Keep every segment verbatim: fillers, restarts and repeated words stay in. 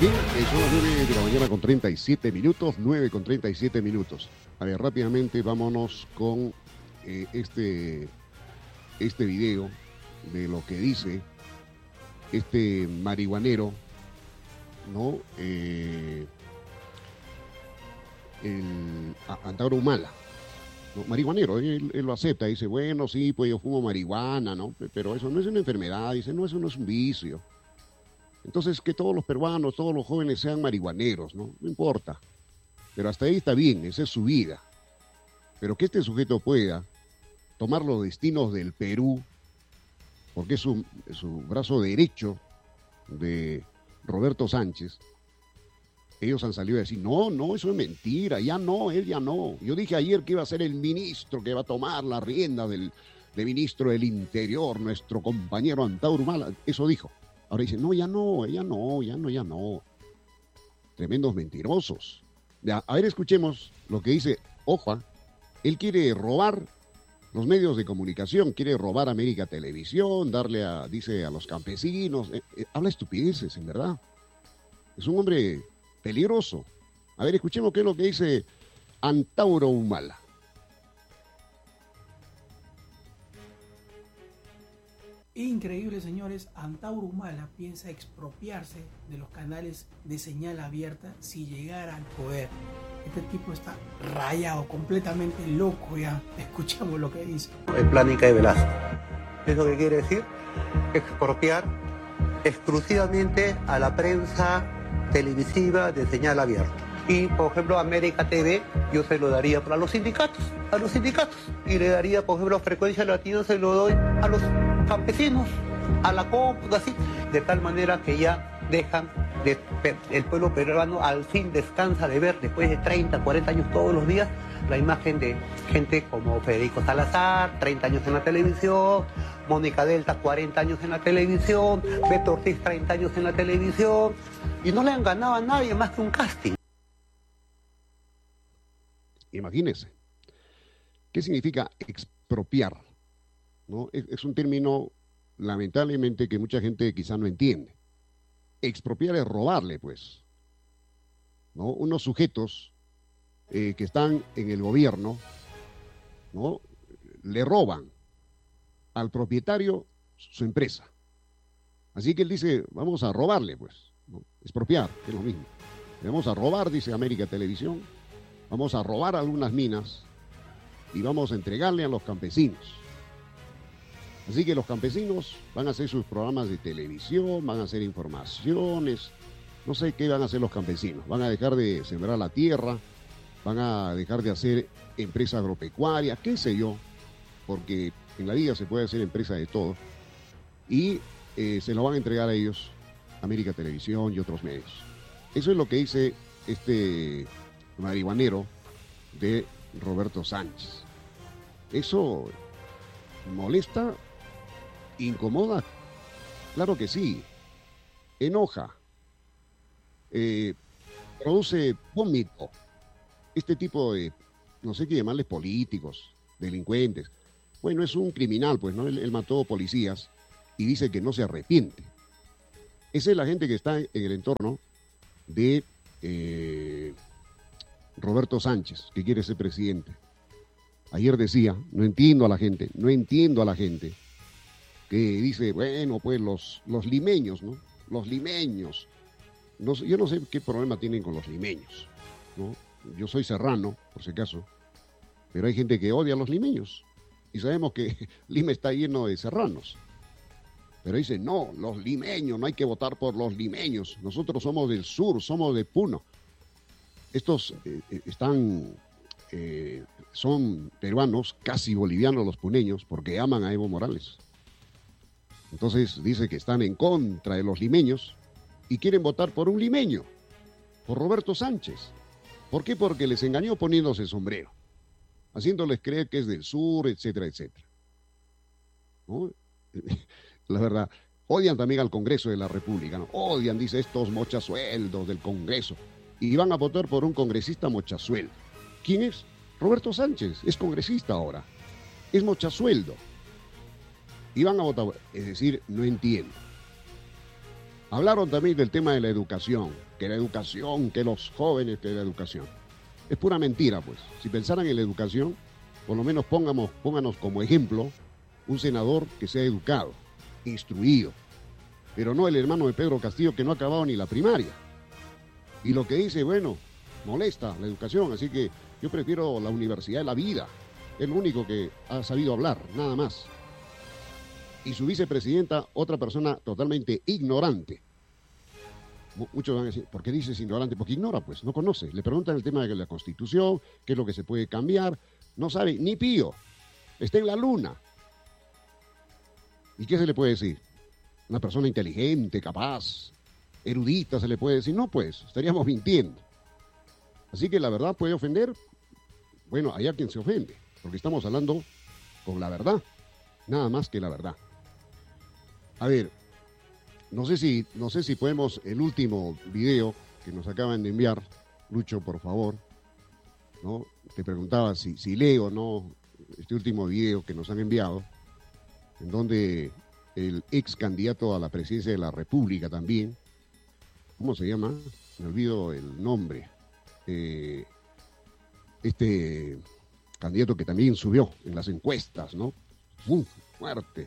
Bien, eh, son las nueve de la mañana con treinta y siete minutos, nueve con treinta y siete minutos. A ver, rápidamente vámonos con eh, este, este video de lo que dice este marihuanero, ¿no? Eh, el a- Antauro Humala, ¿no? Marihuanero, él, él lo acepta, dice, bueno, sí, pues yo fumo marihuana, ¿no? Pero eso no es una enfermedad, dice, no, eso no es un vicio. Entonces, que todos los peruanos, todos los jóvenes sean marihuaneros, ¿no? No importa. Pero hasta ahí está bien, esa es su vida. Pero que este sujeto pueda tomar los destinos del Perú, porque es su, su brazo derecho de Roberto Sánchez, ellos han salido a decir, no, no, eso es mentira, ya no, él ya no. Yo dije ayer que iba a ser el ministro que va a tomar la rienda del, del ministro del Interior, nuestro compañero Antauro Humala, eso dijo. Ahora dicen, no, ya no, ya no, ya no, ya no. Tremendos mentirosos. Ya, a ver, escuchemos lo que dice Oja. Él quiere robar los medios de comunicación, quiere robar América Televisión, darle a, dice, a los campesinos. Eh, eh, habla estupideces, en verdad. Es un hombre peligroso. A ver, escuchemos qué es lo que dice Antauro Humala. Increíble, señores, Antauro Humala piensa expropiarse de los canales de señal abierta si llegara al poder. Este tipo está rayado, completamente loco ya. Escuchamos lo que dice. El plan Inca de Velasco. ¿Eso qué quiere decir? Expropiar exclusivamente a la prensa televisiva de señal abierta. Y, por ejemplo, América T V, yo se lo daría para los sindicatos, a los sindicatos. Y le daría, por ejemplo, Frecuencia Latina, se lo doy a los campesinos, a la COP, así. De tal manera que ya dejan, de, el pueblo peruano al fin descansa de ver, después de treinta, cuarenta años todos los días, la imagen de gente como Federico Salazar, treinta años en la televisión, Mónica Delta, cuarenta años en la televisión, Beto Ortiz, treinta años en la televisión, y no le han ganado a nadie más que un casting. Imagínense. ¿Qué significa expropiar? ¿No? Es, es un término, lamentablemente, que mucha gente quizá no entiende. Expropiar es robarle, pues, ¿no? Unos sujetos eh, que están en el gobierno, ¿no? Le roban al propietario su empresa. Así que él dice, vamos a robarle, pues, ¿no? Expropiar, que es lo mismo. Le vamos a robar, dice América Televisión, vamos a robar algunas minas y vamos a entregarle a los campesinos. Así que los campesinos van a hacer sus programas de televisión, van a hacer informaciones, no sé qué van a hacer los campesinos. Van a dejar de sembrar la tierra, van a dejar de hacer empresa agropecuaria, qué sé yo, porque en la vida se puede hacer empresa de todo. Y eh, se lo van a entregar a ellos, América Televisión y otros medios. Eso es lo que dice este marihuanero de Roberto Sánchez. Eso molesta, incomoda, claro que sí, enoja, eh, produce vómito. Este tipo de, no sé qué llamarles, políticos, delincuentes. Bueno, es un criminal, pues, ¿no? Él, él mató policías y dice que no se arrepiente. Esa es la gente que está en el entorno de eh, Roberto Sánchez, que quiere ser presidente. Ayer decía, no entiendo a la gente, no entiendo a la gente, que dice, bueno, pues los, los limeños, ¿no? Los limeños. No, yo no sé qué problema tienen con los limeños, ¿no? Yo soy serrano, por si acaso, pero hay gente que odia a los limeños. Y sabemos que Lima está lleno de serranos. Pero dice, no, los limeños, no hay que votar por los limeños. Nosotros somos del sur, somos de Puno. Estos eh, están, eh, son peruanos, casi bolivianos los puneños, porque aman a Evo Morales. Entonces dice que están en contra de los limeños y quieren votar por un limeño, por Roberto Sánchez. ¿Por qué? Porque les engañó poniéndose sombrero, haciéndoles creer que es del sur, etcétera, etcétera. ¿No? La verdad, odian también al Congreso de la República, ¿no? Odian, dice, estos mochasueldos del Congreso. Y van a votar por un congresista mochasueldo. ¿Quién es? Roberto Sánchez, es congresista ahora. Es mochasueldo. Y van a votar, es decir, no entiendo. Hablaron también del tema de la educación, que la educación, que los jóvenes, que la educación. Es pura mentira, pues. Si pensaran en la educación, por lo menos pongamos, pónganos como ejemplo un senador que sea educado, instruido, pero no el hermano de Pedro Castillo que no ha acabado ni la primaria. Y lo que dice, bueno, molesta la educación, así que yo prefiero la universidad de la vida. Es lo único que ha sabido hablar, nada más. Y su vicepresidenta, otra persona totalmente ignorante. Muchos van a decir, ¿por qué dices ignorante? Porque ignora, pues, no conoce. Le preguntan el tema de la Constitución, qué es lo que se puede cambiar. No sabe, ni pío. Está en la luna. ¿Y qué se le puede decir? Una persona inteligente, capaz, erudita, se le puede decir. No, pues, estaríamos mintiendo. Así que la verdad puede ofender. Bueno, hay a quien se ofende, porque estamos hablando con la verdad. Nada más que la verdad. A ver, no sé si, no sé si podemos, el último video que nos acaban de enviar, Lucho, por favor, ¿no? Te preguntaba si, si leo o no este último video que nos han enviado, en donde el ex candidato a la presidencia de la República también, ¿cómo se llama? Me olvido el nombre. Eh, este candidato que también subió en las encuestas, ¿no? Muy fuerte.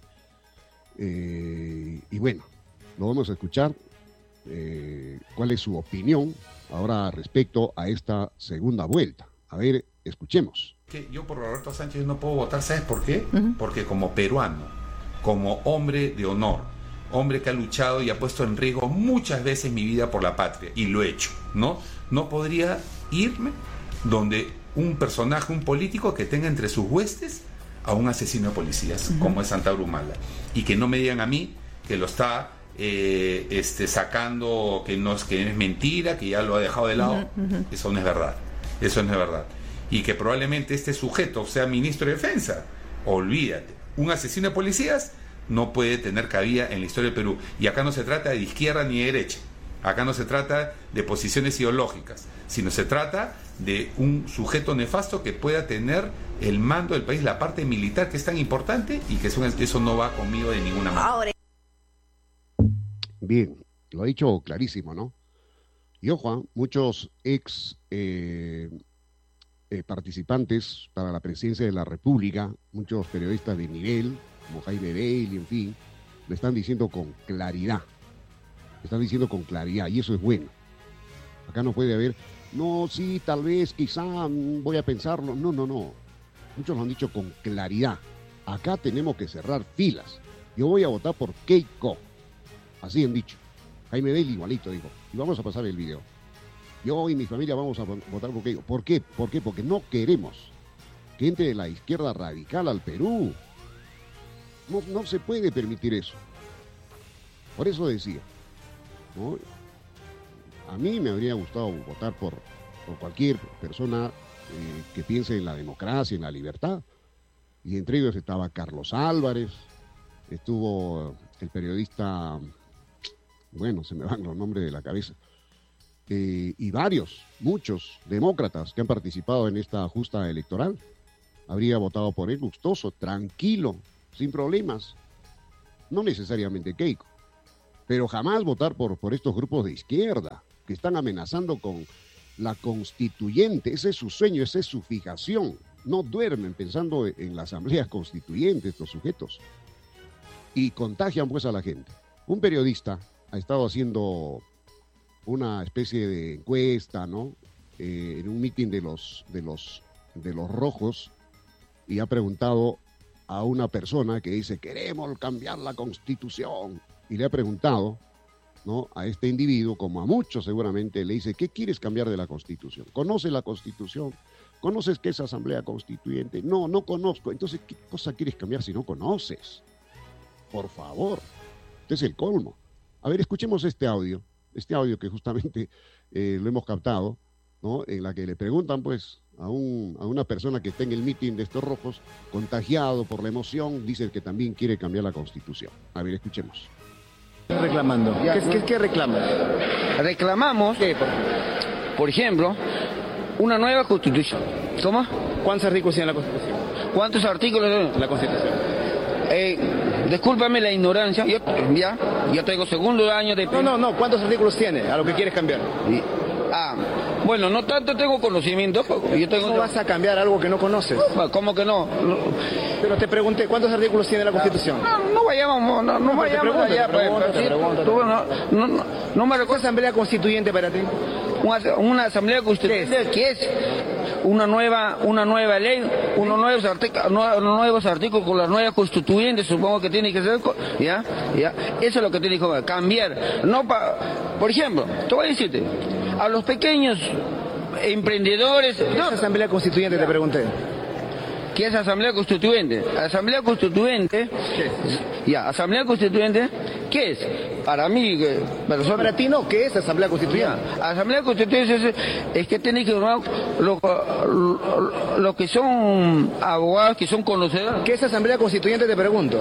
Eh, y bueno, lo vamos a escuchar. Eh, ¿Cuál es su opinión ahora respecto a esta segunda vuelta? A ver, escuchemos. Que yo por Roberto Sánchez no puedo votar, ¿sabes por qué? Uh-huh. Porque como peruano, como hombre de honor, hombre que ha luchado y ha puesto en riesgo muchas veces mi vida por la patria, y lo he hecho, ¿no? No podría irme donde un personaje, un político que tenga entre sus huestes a un asesino de policías, uh-huh, como es Antauro Humala, y que no me digan a mí que lo está eh, este, sacando, que no es, que es mentira, que ya lo ha dejado de lado. Uh-huh. Eso no es verdad, eso no es verdad. Y que probablemente este sujeto sea ministro de Defensa, olvídate, un asesino de policías no puede tener cabida en la historia del Perú. Y acá no se trata de izquierda ni de derecha, acá no se trata de posiciones ideológicas, sino se trata de un sujeto nefasto que pueda tener el mando del país, la parte militar que es tan importante, y que eso, eso no va conmigo de ninguna manera. Bien, lo ha dicho clarísimo, ¿no? Y ojo, muchos ex eh, eh, participantes para la presidencia de la República, muchos periodistas de nivel, como Jaime Bailey, en fin, lo están diciendo con claridad. Lo están diciendo con claridad, y eso es bueno. Acá no puede haber, no, sí, tal vez, quizá, voy a pensarlo. No, no, no. Muchos lo han dicho con claridad. Acá tenemos que cerrar filas. Yo voy a votar por Keiko. Así han dicho. Jaime Bailey igualito dijo. Y vamos a pasar el video. Yo y mi familia vamos a votar por Keiko. ¿Por qué? ¿Por qué? Porque no queremos que entre de la izquierda radical al Perú. No, no se puede permitir eso. Por eso decía, ¿no? A mí me habría gustado votar por, por cualquier persona eh, que piense en la democracia, en la libertad. Y entre ellos estaba Carlos Álvarez, estuvo el periodista, bueno, se me van los nombres de la cabeza, eh, y varios, muchos demócratas que han participado en esta justa electoral. Habría votado por él gustoso, tranquilo, sin problemas. No necesariamente Keiko, pero jamás votar por, por estos grupos de izquierda que están amenazando con la constituyente. Ese es su sueño, esa es su fijación. No duermen pensando en la asamblea constituyente estos sujetos. Y contagian pues a la gente. Un periodista ha estado haciendo una especie de encuesta, ¿no? Eh, en un mitin de los, de, los, de los rojos, y ha preguntado a una persona que dice, queremos cambiar la Constitución. Y le ha preguntado, ¿no?, a este individuo, como a muchos seguramente, le dice, ¿qué quieres cambiar de la Constitución? ¿Conoces la Constitución? ¿Conoces qué es Asamblea Constituyente? No, no conozco. Entonces, ¿qué cosa quieres cambiar si no conoces? Por favor. Este es el colmo. A ver, escuchemos este audio. Este audio que justamente eh, lo hemos captado, ¿no?, en la que le preguntan, pues, a, un, a una persona que está en el mitin de estos rojos, contagiado por la emoción, dice que también quiere cambiar la Constitución. A ver, escuchemos. Reclamando. ¿Qué, qué, qué reclaman? Reclamamos, ¿Qué? Por, por ejemplo, una nueva Constitución. ¿Cómo? ¿Cuántos artículos tiene la Constitución? ¿Cuántos artículos? La Constitución. Eh, discúlpame la ignorancia, yo ya, yo tengo segundo año de... No, no, no, ¿cuántos artículos tiene a lo que quieres cambiar? Y- ah, bueno, no tanto tengo conocimiento, yo tengo... ¿Cómo vas a cambiar algo que no conoces? ¿Cómo que no? No, Pero te pregunté, ¿cuántos artículos tiene la Constitución? no, no vayamos, no, no te vayamos pregunto, allá, te pues, pregunto, pero te sí, pregunto, tú, no, no, no, no me ¿Qué recuerdo. asamblea constituyente para ti? Una, una asamblea constituyente que es una nueva una nueva ley, unos nuevos artículos, nuevos artículos con las nuevas constituyentes, supongo que tiene que ser, ya, ya, eso es lo que tiene que cambiar. No pa, por ejemplo, te voy a decirte, a los pequeños emprendedores, ¿Qué no, es asamblea constituyente? Te pregunté. ¿qué es asamblea constituyente? Asamblea constituyente, ya, asamblea constituyente, ¿qué es? Para mí, que- persona- Para ti no, ¿qué es asamblea constituyente? Ya, asamblea constituyente es, es que tiene que formar lo, lo, lo que son abogados, que son conocedores. ¿Qué es asamblea constituyente? Te pregunto.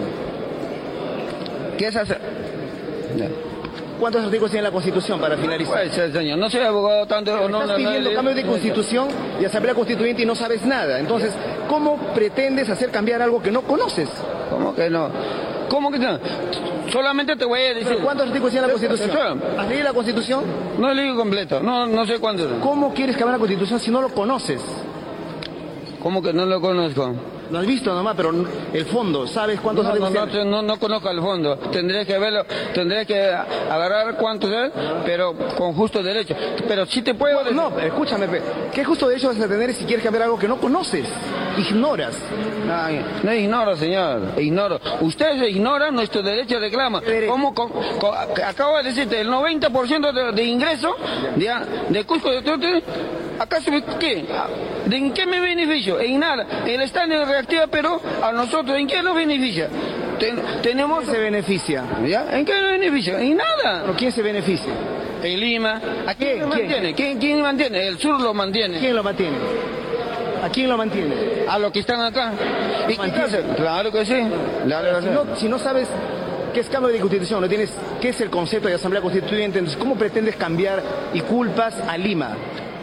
¿Qué es asa- Ya. ¿Cuántos artículos tiene la Constitución para finalizar? Puede ser, señor, no soy abogado tanto. No, Estás no, no, pidiendo no, cambios de no, Constitución y asamblea constituyente y no sabes nada. Entonces, ¿cómo pretendes hacer cambiar algo que no conoces? ¿Cómo que no? ¿Cómo que no? Solamente te voy a decir. ¿Pero ¿Cuántos artículos tiene la Constitución? Señor, ¿Has leído la Constitución? no le digo completo, no, no sé cuántos. ¿Cómo quieres cambiar la Constitución si no lo conoces? ¿Cómo que no lo conozco? Lo has visto nomás, pero el fondo, ¿sabes cuántos No, no, artículos no, tiene? no, no conozco al fondo. Tendré que verlo, tendré que agarrar cuántos es, pero con justo derecho. Pero sí te puedo decir. No, escúchame, pe. ¿Qué justo derecho vas a tener si quieres cambiar algo que no conoces? Ignoras. No, no ignoro, señor, ignoro. Ustedes ignoran nuestro derecho de reclamo. derecho? ¿Cómo? co- co- acabo de decirte, el noventa por ciento de, de ingreso de, de Cusco, de Tute, ¿acaso qué? ¿De en qué me beneficio? En nada. El Estado reactiva, pero a nosotros, ¿en qué nos beneficia? Ten- tenemos... ¿Quién se beneficia? ¿Ya? ¿En qué nos beneficia? En nada. ¿Pero quién se beneficia? En Lima. ¿A quién, ¿Quién? lo ¿Quién? mantiene? ¿Quién, quién mantiene? El sur lo mantiene. ¿Quién lo mantiene? ¿A quién lo mantiene? A los que están acá. ¿Y qué ¿Mantiene? hace? Claro que sí. Claro que Si sí. no, si no sabes qué es cambio de constitución, no tienes qué es el concepto de asamblea constituyente, entonces ¿cómo pretendes cambiar y culpas a Lima?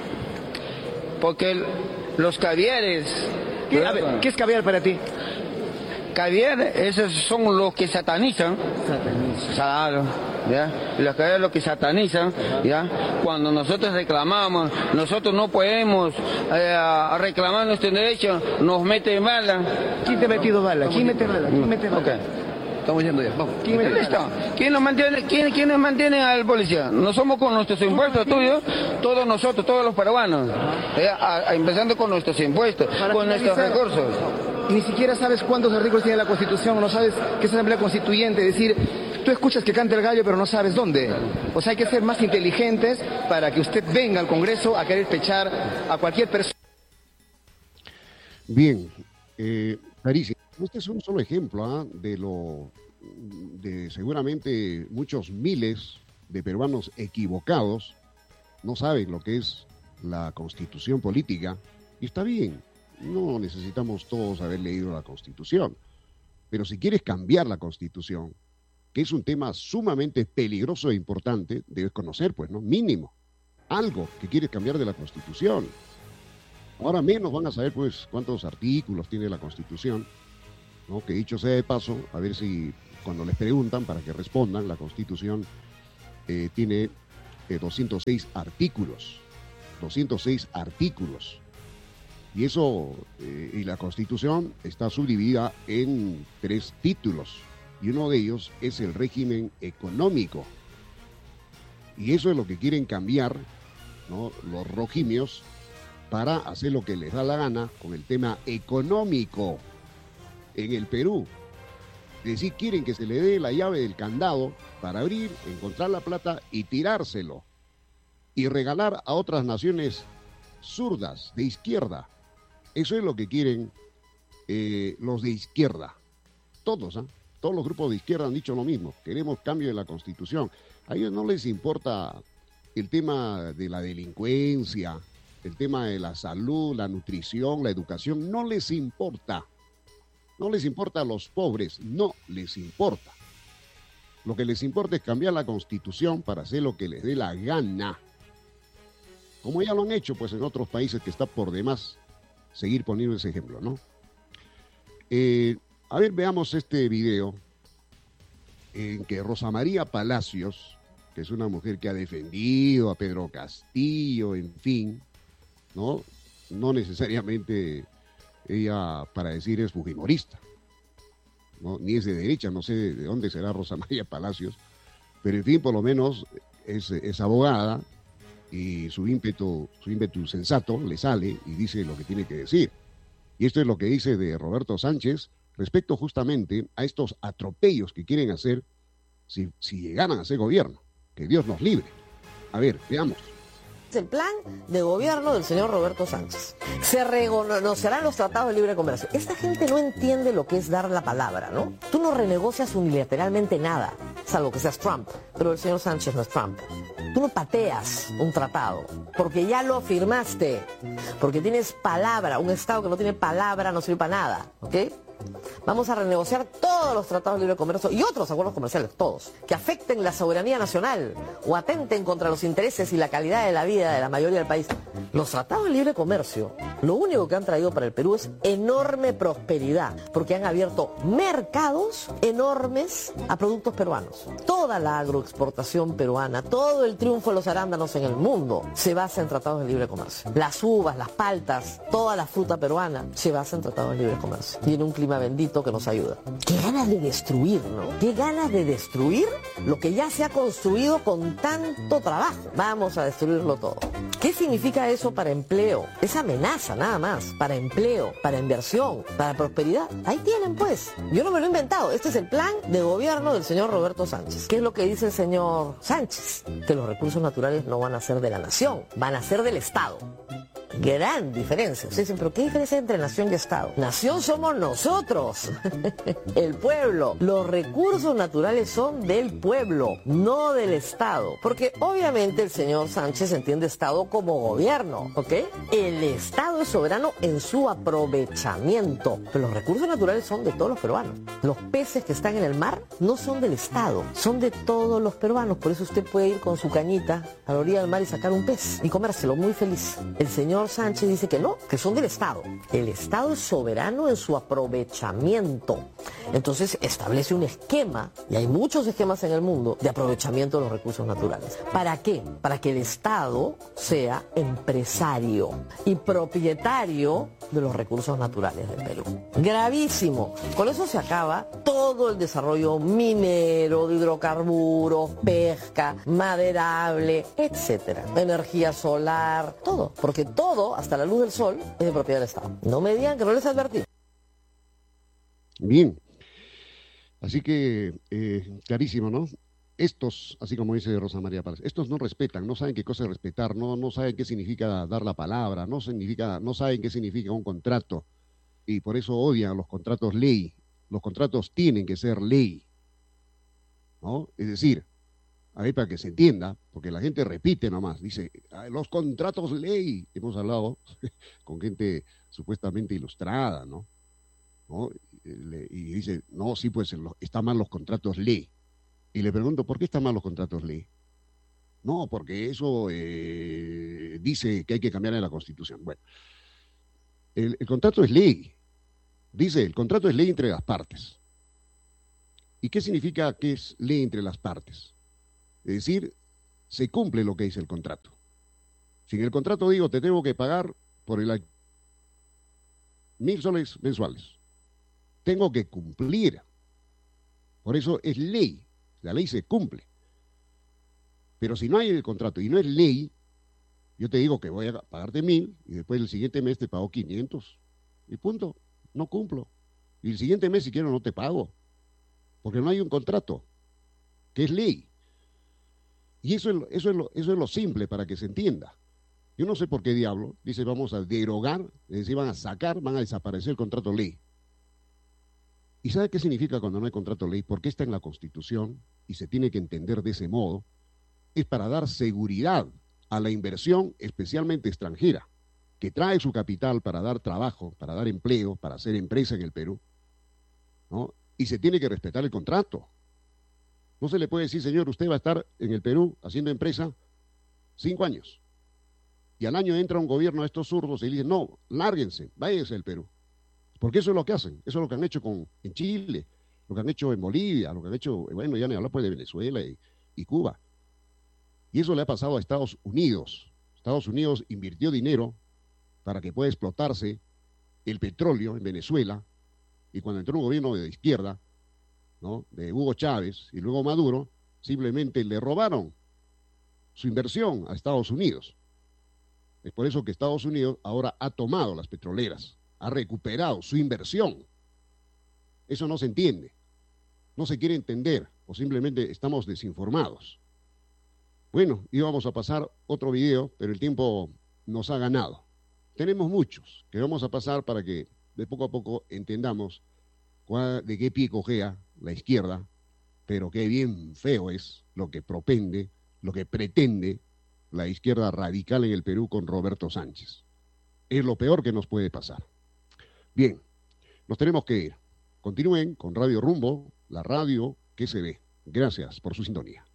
Porque el- los caviares... ¿Qué, a ver, ¿qué es caviar para ti? Caviar, esos son los que satanizan. Claro, ¿ya? Los caviares los que satanizan, ¿ya? Cuando nosotros reclamamos, nosotros no podemos eh, reclamar nuestro derecho, nos meten bala. ¿Quién te ha metido bala? ¿Quién mete bala? ¿Quién mete bala? Ok, estamos yendo ya, vamos. ¿Quién mete ¿Listo? bala? ¿Quién nos mantiene, quién, quiénes mantienen al policía? No somos con nuestros impuestos tuyos, todos nosotros, todos los peruanos, ¿eh? A- a- empezando con nuestros impuestos, Para con nuestros finalizar, recursos. Ni siquiera sabes cuántos artículos tiene la Constitución, no sabes qué es asamblea constituyente, es decir, tú escuchas que canta el gallo pero no sabes dónde. O sea, hay que ser más inteligentes para que usted venga al Congreso a querer pechar a cualquier persona. Bien, eh, clarísimo. Este es un solo ejemplo ¿ah? de lo de seguramente muchos miles de peruanos equivocados no saben lo que es la Constitución política y está bien. No necesitamos todos haber leído la Constitución, pero si quieres cambiar la Constitución, que es un tema sumamente peligroso e importante, debes conocer, pues, ¿no? Mínimo, algo que quieres cambiar de la Constitución. Ahora menos van a saber, pues, cuántos artículos tiene la Constitución, ¿no? Que dicho sea de paso, a ver si cuando les preguntan para que respondan, la Constitución eh, tiene eh, doscientos seis artículos, doscientos seis artículos. Y eso, eh, y la Constitución está subdividida en tres títulos, y uno de ellos es el régimen económico. Y eso es lo que quieren cambiar, ¿no? Los rojimios para hacer lo que les da la gana con el tema económico en el Perú. Es decir, quieren que se le dé la llave del candado para abrir, encontrar la plata y tirárselo. Y regalar a otras naciones zurdas, de izquierda. Eso es lo que quieren eh, los de izquierda. Todos, ¿eh? Todos los grupos de izquierda han dicho lo mismo. Queremos cambio de la Constitución. A ellos no les importa el tema de la delincuencia, el tema de la salud, la nutrición, la educación. No les importa. No les importa a los pobres. No les importa. Lo que les importa es cambiar la Constitución para hacer lo que les dé la gana. Como ya lo han hecho, pues, en otros países que está por demás seguir poniendo ese ejemplo, ¿no? Eh, a ver, veamos este video en que Rosa María Palacios, que es una mujer que ha defendido a Pedro Castillo, en fin, ¿no? No necesariamente ella, para decir, es fujimorista, ¿no? Ni es de derecha, no sé de dónde será Rosa María Palacios, pero en fin, por lo menos es, es abogada y su ímpetu, su ímpetu sensato le sale y dice lo que tiene que decir. Y esto es lo que dice de Roberto Sánchez respecto justamente a estos atropellos que quieren hacer si, si llegaran a ser gobierno. Que Dios nos libre. A ver, veamos. Es el plan de gobierno del señor Roberto Sánchez. Se renegociarán los tratados de libre comercio. Esta gente no entiende lo que es dar la palabra, ¿no? Tú no renegocias unilateralmente nada, salvo que seas Trump. Pero el señor Sánchez no es Trump. Tú no pateas un tratado, porque ya lo firmaste. Porque tienes palabra. Un Estado que no tiene palabra no sirve para nada, ¿ok? Vamos a renegociar todos los tratados de libre comercio y otros acuerdos comerciales, todos, que afecten la soberanía nacional o atenten contra los intereses y la calidad de la vida de la mayoría del país. Los tratados de libre comercio, lo único que han traído para el Perú es enorme prosperidad, porque han abierto mercados enormes a productos peruanos. Toda la agroexportación peruana, todo el triunfo de los arándanos en el mundo se basa en tratados de libre comercio. Las uvas, las paltas, toda la fruta peruana se basa en tratados de libre comercio. Tiene un clima bendito que nos ayuda. Qué ganas de destruir, ¿no? Qué ganas de destruir lo que ya se ha construido con tanto trabajo. Vamos a destruirlo todo. ¿Qué significa eso para empleo? Es amenaza nada más, para empleo, para inversión, para prosperidad. Ahí tienen pues. Yo no me lo he inventado. Este es el plan de gobierno del señor Roberto Sánchez. ¿Qué es lo que dice el señor Sánchez? Que los recursos naturales no van a ser de la nación, van a ser del Estado. Gran diferencia. Ustedes dicen, pero ¿qué diferencia hay entre nación y Estado? Nación somos nosotros, el pueblo. Los recursos naturales son del pueblo, no del Estado. Porque obviamente el señor Sánchez entiende Estado como gobierno, ¿ok? El Estado es soberano en su aprovechamiento. Pero los recursos naturales son de todos los peruanos. Los peces que están en el mar no son del Estado, son de todos los peruanos. Por eso usted puede ir con su cañita a la orilla del mar y sacar un pez y comérselo muy feliz. El señor Sánchez dice que no, que son del Estado. El Estado es soberano en su aprovechamiento. Entonces establece un esquema, y hay muchos esquemas en el mundo, de aprovechamiento de los recursos naturales. ¿Para qué? Para que el Estado sea empresario y propietario de los recursos naturales del Perú. Gravísimo. Con eso se acaba todo el desarrollo minero, de hidrocarburos, pesca, maderable, etcétera. Energía solar, todo. Porque todo, hasta la luz del sol, es de propiedad del Estado. No me digan que no les advertí. Bien. Así que, eh, clarísimo, ¿no? Estos, así como dice Rosa María Palacios, estos no respetan, no saben qué cosa es respetar, no, no saben qué significa dar la palabra, no, significa, no saben qué significa un contrato, y por eso odian los contratos ley. Los contratos tienen que ser ley, ¿no? Es decir, a ver, para que se entienda, porque la gente repite nomás, dice, los contratos ley. Hemos hablado con gente supuestamente ilustrada, ¿no? ¿No? Y dice, no, sí, pues están mal los contratos ley. Y le pregunto, ¿por qué están mal los contratos ley? No, porque eso eh, dice que hay que cambiar en la Constitución. Bueno, el, el contrato es ley. Dice, el contrato es ley entre las partes. ¿Y qué significa que es ley entre las partes? Es decir, se cumple lo que dice el contrato. Si en el contrato digo, te tengo que pagar por el año mil soles mensuales, tengo que cumplir. Por eso es ley. La ley se cumple. Pero si no hay el contrato y no es ley, yo te digo que voy a pagarte mil y después el siguiente mes te pago quinientos. Y punto. No cumplo. Y el siguiente mes, si quiero, no te pago. Porque no hay un contrato, que es ley. Y eso es, lo, eso, es lo, eso es lo simple para que se entienda. Yo no sé por qué diablo, dice, vamos a derogar, es decir, van a sacar, van a desaparecer el contrato ley. ¿Y sabe qué significa cuando no hay contrato ley? Porque está en la Constitución y se tiene que entender de ese modo. Es para dar seguridad a la inversión, especialmente extranjera, que trae su capital para dar trabajo, para dar empleo, para hacer empresa en el Perú, ¿no? Y se tiene que respetar el contrato. No se le puede decir, señor, usted va a estar en el Perú haciendo empresa cinco años. Y al año entra un gobierno de estos zurdos y le dicen, no, lárguense, váyanse del Perú. Porque eso es lo que hacen, eso es lo que han hecho con, en Chile, lo que han hecho en Bolivia, lo que han hecho, bueno, ya ni hablar pues de Venezuela y, y Cuba. Y eso le ha pasado a Estados Unidos. Estados Unidos invirtió dinero para que pueda explotarse el petróleo en Venezuela, y cuando entró un gobierno de izquierda, ¿no?, de Hugo Chávez y luego Maduro, simplemente le robaron su inversión a Estados Unidos. Es por eso que Estados Unidos ahora ha tomado las petroleras, ha recuperado su inversión. Eso no se entiende, no se quiere entender, o simplemente estamos desinformados. Bueno, íbamos a pasar otro video, pero el tiempo nos ha ganado. Tenemos muchos que vamos a pasar para que de poco a poco entendamos cuál, de qué pie cojea la izquierda, pero qué bien feo es lo que propende, lo que pretende la izquierda radical en el Perú con Roberto Sánchez. Es lo peor que nos puede pasar. Bien, nos tenemos que ir. Continúen con Radio Rumbo, la radio que se ve. Gracias por su sintonía.